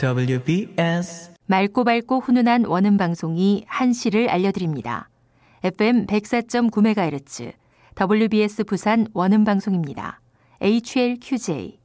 WBS 맑고 밝고 훈훈한 원음 방송이 한시를 알려드립니다. FM 104.9MHz WBS 부산 원음 방송입니다. HLQJ